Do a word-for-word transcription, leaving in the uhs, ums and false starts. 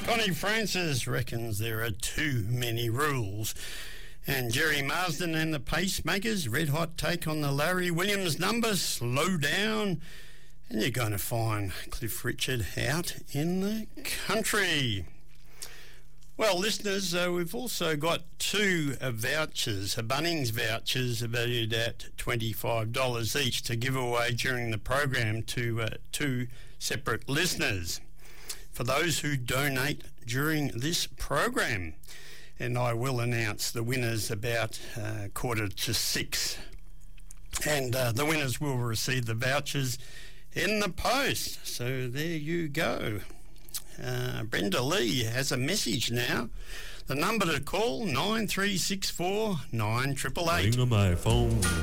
Connie Francis reckons there are too many rules. And Jerry Marsden and the Pacemakers, red hot take on the Larry Williams number, Slow Down. And you're going to find Cliff Richard out in the country. Well, listeners, uh, we've also got two uh, vouchers, uh, Bunnings vouchers valued at twenty-five dollars each to give away during the program to uh, two separate listeners for those who donate during this program. And I will announce the winners about uh, quarter to six. And uh, the winners will receive the vouchers in the post. So there you go. Uh, Brenda Lee has a message now. The number to call, nine three six four nine eight eight eight. Ring on my phone.